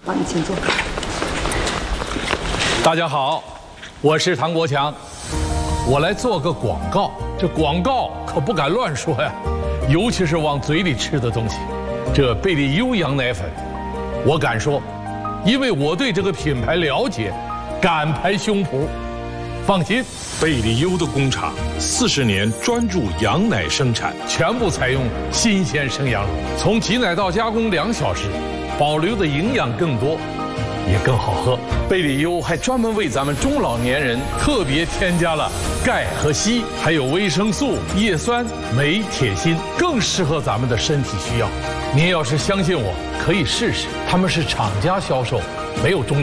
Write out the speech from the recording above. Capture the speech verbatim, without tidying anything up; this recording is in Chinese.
好，你请坐。 大家好，我是唐国强，我来做个广告。这广告可不敢乱说呀，尤其是往嘴里吃的东西。这贝利优羊奶粉，我敢说，因为我对这个品牌了解，敢拍胸脯。放心， 贝利优的工厂四十年专注羊奶生产， 全部采用新鲜生羊乳，从挤奶到加工两小时，保留的营养更多，也更好喝。贝利优还专门为咱们中老年人特别添加了钙和硒，还有维生素、叶酸、镁、铁、锌，更适合咱们的身体需要。您要是相信我，可以试试，他们是厂家销售，没有中。